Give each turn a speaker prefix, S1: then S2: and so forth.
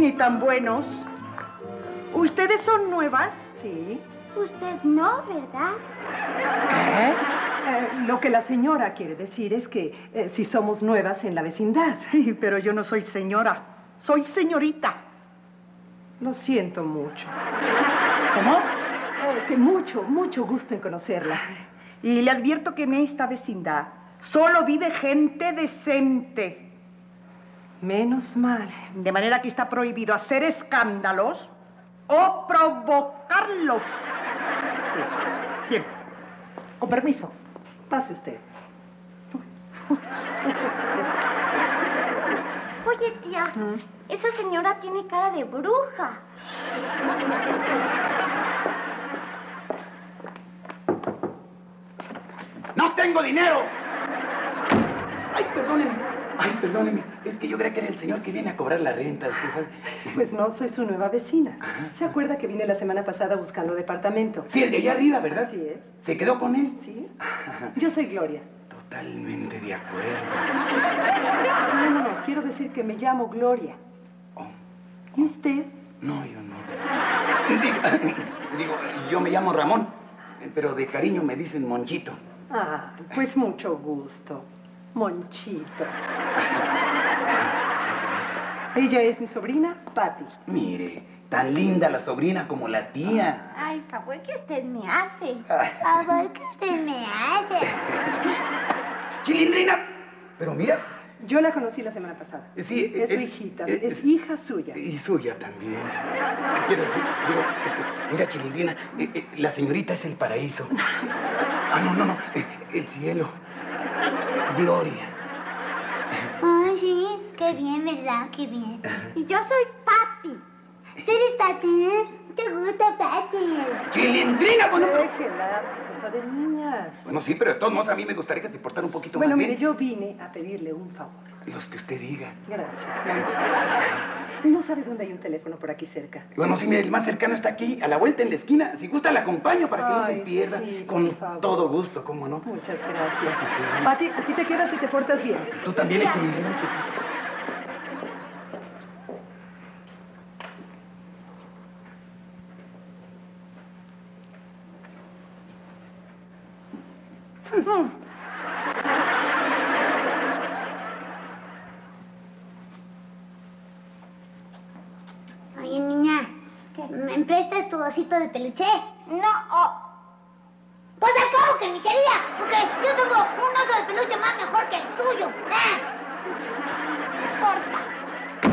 S1: Ni tan buenos. ¿Ustedes son nuevas?
S2: Sí.
S3: Usted no, ¿verdad?
S1: ¿Qué?
S2: Lo que la señora quiere decir es que si somos nuevas en la vecindad.
S1: Pero yo no soy señora. Soy señorita.
S2: Lo siento mucho.
S1: ¿Cómo?
S2: Que mucho gusto en conocerla.
S1: Y le advierto que en esta vecindad solo vive gente decente.
S2: Menos mal.
S1: De manera que está prohibido hacer escándalos o provocarlos.
S2: Sí.
S1: Bien. Con permiso.
S2: Pase usted.
S3: Oye, tía, esa señora tiene cara de bruja.
S4: ¡No tengo dinero! ¡Ay, perdóneme! ¡Ay, perdóneme! Es que yo creía que era el señor que viene a cobrar la renta, ¿usted sabe?
S2: Pues no, soy su nueva vecina. ¿Se acuerda que vine la semana pasada buscando departamento?
S4: Sí, el de allá arriba, ¿verdad?
S2: Así es.
S4: ¿Se quedó con él?
S2: Sí. Yo soy Gloria.
S4: Totalmente de acuerdo.
S2: No. Quiero decir que me llamo Gloria.
S4: Oh.
S2: ¿Y usted?
S4: No, yo no. Digo, yo me llamo Ramón, pero de cariño me dicen Monchito.
S2: Ah, pues mucho gusto. Monchito.
S4: Gracias.
S2: Ella es mi sobrina, Patty.
S4: Mire, tan linda la sobrina como la tía.
S3: Ay, favor que usted me hace. Favor que usted me hace.
S4: ¡Chilindrina! Pero mira...
S2: Yo la conocí la semana pasada.
S4: Sí,
S2: es su hijita, es hija suya.
S4: Y suya también. Quiero decir, digo, mira, Chilindrina, la señorita es el paraíso. No, el cielo. Gloria.
S3: Ay, sí, qué bien, ¿verdad? Qué bien. Y yo soy Patty. ¿Tú eres Patty? ¿Te gusta Patty?
S4: ¡Chilindrina! Bueno, pero...
S2: Déjelas, es cosa de niñas.
S4: Bueno, sí, pero de todos modos a mí me gustaría que se portara un poquito
S2: Bueno,
S4: más
S2: mire,
S4: bien.
S2: yo vine a pedirle un favor.
S4: Los que usted diga.
S2: Gracias, Monchito. No sabe dónde hay un teléfono por aquí cerca.
S4: Bueno, sí, mire, el más cercano está aquí, a la vuelta en la esquina. Si gusta, la acompaño para que no se
S2: Ay,
S4: pierda.
S2: sí,
S4: Con
S2: por favor.
S4: todo gusto, ¿cómo no?
S2: Muchas gracias.
S4: Gracias, usted.
S2: Pati, aquí te quedas y te portas bien.
S4: Tú también, Chilindrina.
S3: Oye, niña, ¿me prestas tu osito de peluche? No. Pues al cabo que mi querida, porque yo tengo un oso de peluche más mejor que el tuyo.